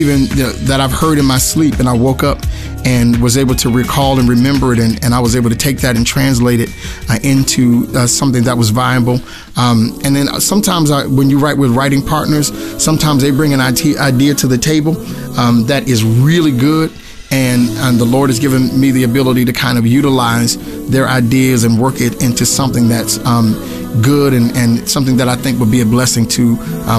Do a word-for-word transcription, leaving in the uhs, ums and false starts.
even you know, that I've heard in my sleep, and I woke up and was able to recall and remember it, and, and I was able to take that and translate it uh, into uh, something that was viable. Um, and then sometimes I, when you write with writing partners, sometimes they bring an idea to the table um, that is really good, and, and the Lord has given me the ability to kind of utilize their ideas and work it into something that's um, good and, and something that I think would be a blessing to um,